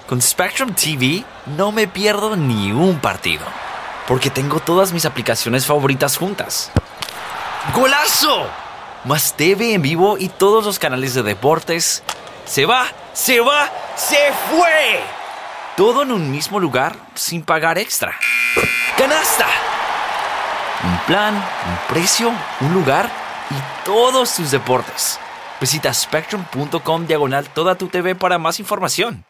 Con Spectrum TV no me pierdo ni un partido, porque tengo todas mis aplicaciones favoritas juntas. ¡Golazo! Más TV en vivo y todos los canales de deportes. ¡Se va! ¡Se fue! Todo en un mismo lugar sin pagar extra. ¡Canasta! Un plan, un precio, un lugar y todos tus deportes. Visita spectrum.com/toda tu TV para más información.